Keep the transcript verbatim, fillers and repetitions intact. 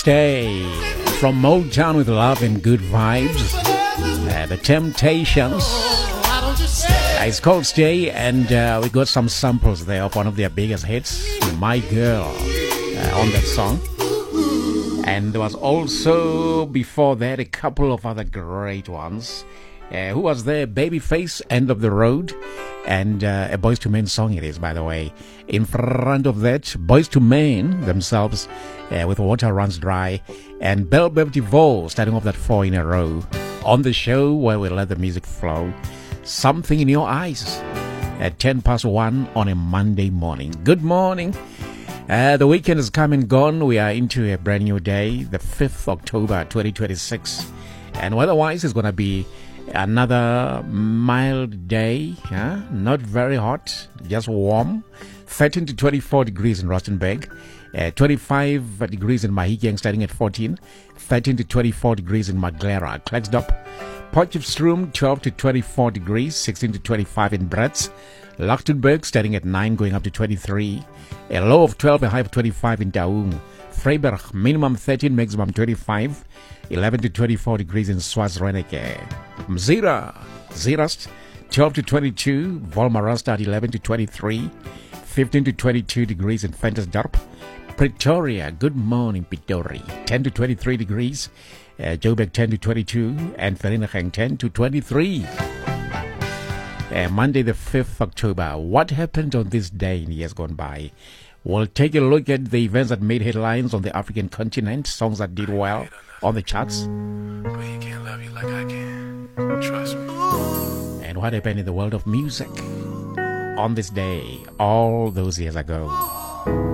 Stay from Motown with love and good vibes. Uh, the Temptations. Uh, it's called Stay, and uh, we got some samples there of one of their biggest hits, My Girl, uh, on that song. And there was also, before that, a couple of other great ones. Uh, who was there? Babyface, End of the Road. And uh, a Boys to Men song it is, by the way. In front of that, Boys to Men themselves uh, with Water Runs Dry. And Belle Biv DeVoe starting off that four in a row. On the show where we let the music flow. Something in Your Eyes at ten past one on a Monday morning. Good morning. Uh, the weekend is come and gone. We are into a brand new day, the fifth of October twenty twenty-six. And weather-wise, it's going to be another mild day. Huh? Not very hot, just warm. thirteen to twenty-four degrees in Rustenburg. Uh, twenty-five degrees in Mahikeng, starting at fourteen. thirteen to twenty-four degrees in Maglera, Klerksdorp. Potchefstroom, twelve to twenty-four degrees. sixteen to twenty-five in Bretz. Lichtenburg, starting at nine, going up to twenty-three. A low of twelve, a high of twenty-five in Daung. Freiberg, minimum thirteen, maximum twenty-five. eleven to twenty-four degrees in Swaziland. Mzira, Zirast, twelve to twenty-two. Volmarasta at eleven to twenty-three. fifteen to twenty-two degrees in Ventersdorp. Pretoria, good morning, Pretoria. ten to twenty-three degrees. Uh, Joburg, ten to twenty-two. And Vereeniging, ten to twenty-three. Uh, Monday the fifth of October. What happened on this day in years gone by? We'll take a look at the events that made headlines on the African continent, songs that did well on the charts. But he can't love you like I can. Trust me. And what happened in the world of music on this day all those years ago.